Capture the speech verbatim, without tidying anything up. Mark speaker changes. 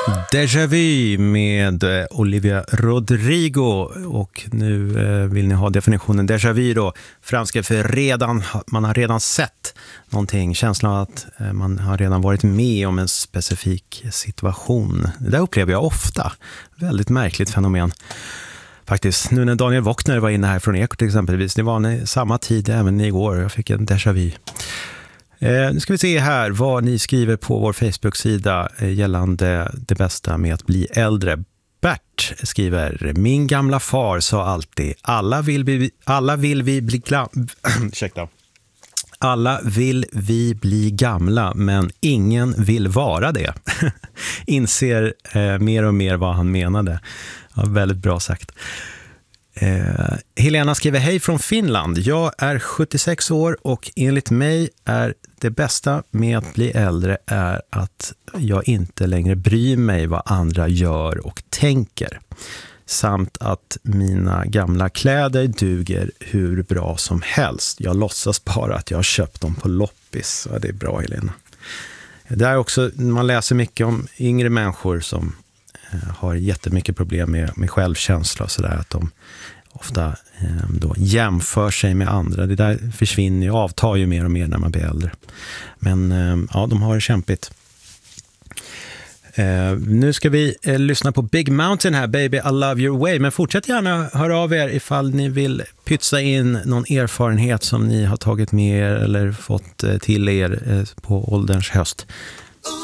Speaker 1: Déjà vu med Olivia Rodrigo, och nu vill ni ha definitionen déjà vu då, franska för redan, man har redan sett någonting, känslan av att man har redan varit med om en specifik situation. Det där upplever jag ofta, väldigt märkligt fenomen faktiskt. Nu när Daniel Wockner var inne här från Ekot exempelvis, det var samma tid även igår, jag fick en déjà vu. Eh, nu ska vi se här vad ni skriver på vår Facebook-sida eh, gällande det bästa med att bli äldre. Bert skriver: min gamla far sa alltid, alla vill vi, alla vill vi bli glam- Ursäkta. Alla vill vi bli gamla, men ingen vill vara det. Inser eh, mer och mer vad han menade. Ja, väldigt bra sagt. Eh, Helena skriver: hej från Finland. Jag är sjuttiosex år och enligt mig är det bästa med att bli äldre är att jag inte längre bryr mig vad andra gör och tänker. Samt att mina gamla kläder duger hur bra som helst. Jag låtsas bara att jag har köpt dem på loppis. Ja, det är bra, Helena. Det är också, man läser mycket om yngre människor som har jättemycket problem med, med självkänsla och sådär, att de ofta eh, då jämför sig med andra. Det där försvinner ju, avtar ju mer och mer när man blir äldre. Men eh, ja, de har det kämpigt. Eh, nu ska vi eh, lyssna på Big Mountain här, Baby I Love Your Way. Men fortsätt gärna höra av er ifall ni vill pytsa in någon erfarenhet som ni har tagit med er eller fått eh, till er eh, på ålderns höst.